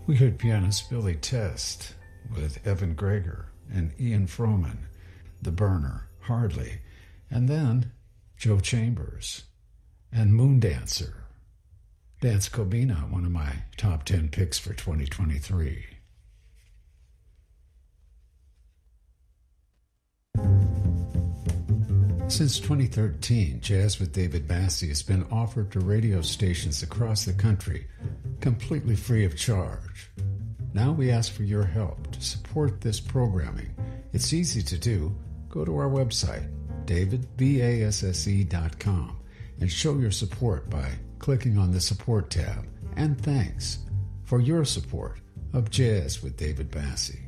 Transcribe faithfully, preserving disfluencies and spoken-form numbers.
We heard pianist Billy Test with Evan Greger and Ian Froman, The Burner, Hardly, and then Joe Chambers and Moondancer. Dance Cobina, one of my top ten picks for twenty twenty-three. Since twenty thirteen, Jazz with David Bassi has been offered to radio stations across the country, completely free of charge. Now we ask for your help to support this programming. It's easy to do. Go to our website, david basse dot com, and show your support by clicking on the Support tab. And thanks for your support of Jazz with David Bassi.